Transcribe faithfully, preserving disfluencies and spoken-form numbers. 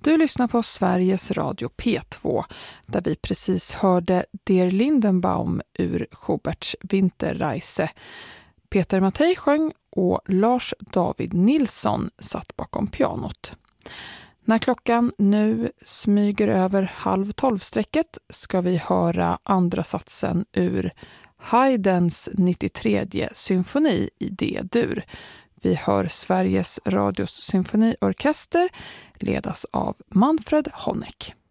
Du lyssnar på Sveriges Radio P två där vi precis hörde Der Lindenbaum ur Schuberts Winterreise. Peter Mattei sjöng och Lars David Nilsson satt bakom pianot. När klockan nu smyger över halv tolvsträcket ska vi höra andra satsen ur Haydns nittiotredje symfoni i D-dur. Vi hör Sveriges Radios symfoniorkester ledas av Manfred Honeck.